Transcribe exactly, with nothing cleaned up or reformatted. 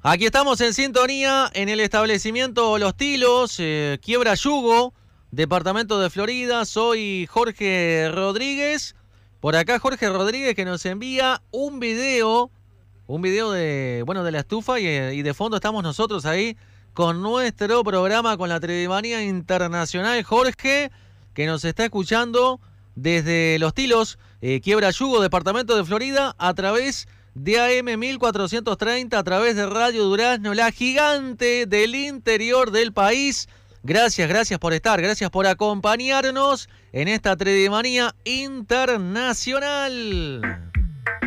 Aquí estamos en sintonía en el establecimiento Los Tilos, eh, Quiebra Yugo, departamento de Florida. Soy Jorge Rodríguez. Por acá Jorge Rodríguez que nos envía un video, un video de, bueno, de la estufa y, y de fondo estamos nosotros ahí con nuestro programa, con la Tridimanía Internacional. Jorge, que nos está escuchando desde Los Tilos, eh, Quiebra Yugo, departamento de Florida, a través de A M mil cuatrocientos treinta, a través de Radio Durazno, la gigante del interior del país. Gracias, gracias por estar, gracias por acompañarnos en esta Tridimanía Internacional.